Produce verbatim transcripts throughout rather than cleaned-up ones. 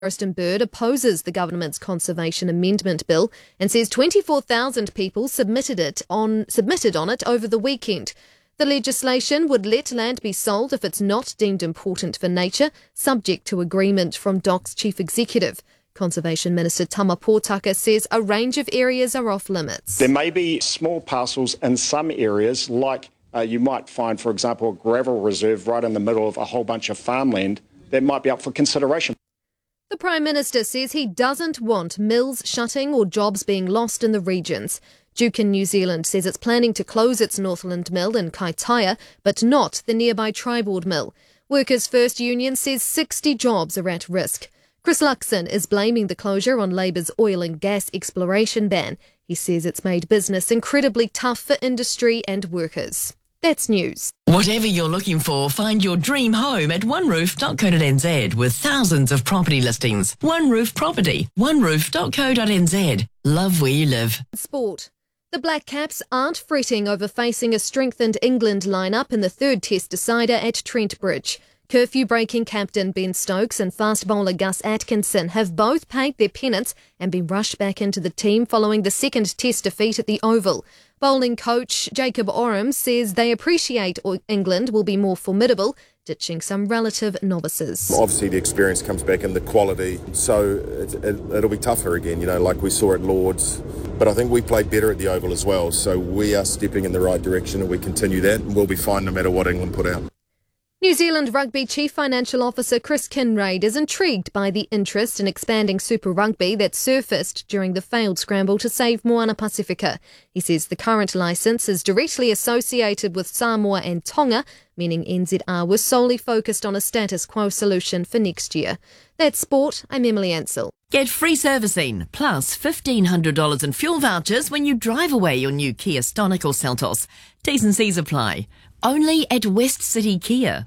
Forest and Bird opposes the government's conservation amendment bill and says twenty-four thousand people submitted it on submitted on it over the weekend. The legislation would let land be sold if it's not deemed important for nature, subject to agreement from D O C's chief executive. Conservation Minister Tama Pōtaka says a range of areas are off limits. There may be small parcels in some areas, like uh, you might find, for example, a gravel reserve right in the middle of a whole bunch of farmland that might be up for consideration. The Prime Minister says he doesn't want mills shutting or jobs being lost in the regions. Duke in New Zealand says it's planning to close its Northland mill in Kaitaia, but not the nearby Triboard mill. Workers' First Union says sixty jobs are at risk. Chris Luxon is blaming the closure on Labour's oil and gas exploration ban. He says it's made business incredibly tough for industry and workers. That's news. Whatever you're looking for, find your dream home at one roof dot co dot n z with thousands of property listings. One Roof Property, one roof dot co dot n z. Love where you live. Sport. The Black Caps aren't fretting over facing a strengthened England lineup in the third Test decider at Trent Bridge. Curfew-breaking captain Ben Stokes and fast bowler Gus Atkinson have both paid their penance and been rushed back into the team following the second Test defeat at the Oval. Bowling coach Jacob Oram says they appreciate England will be more formidable, ditching some relative novices. Obviously the experience comes back and the quality, so it, it, it'll be tougher again, you know, like we saw at Lords. But I think we played better at the Oval as well, so we are stepping in the right direction and we continue that and we'll be fine no matter what England put out. New Zealand Rugby Chief Financial Officer Chris Kinraid is intrigued by the interest in expanding Super Rugby that surfaced during the failed scramble to save Moana Pacifica. He says the current licence is directly associated with Samoa and Tonga, meaning N Z R was solely focused on a status quo solution for next year. That's sport. I'm Emily Ansell. Get free servicing plus fifteen hundred dollars in fuel vouchers when you drive away your new Kia Stonic or Seltos. T's and C's apply. Only at West City Kia.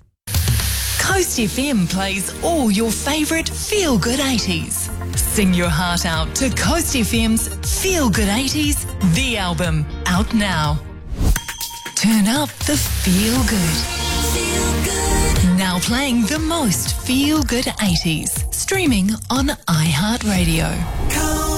Coast F M plays all your favourite feel-good eighties. Sing your heart out to Coast F M's Feel Good eighties, the album, out now. Turn up the feel good. Feel good. Now playing the most feel-good eighties. Streaming on iHeartRadio.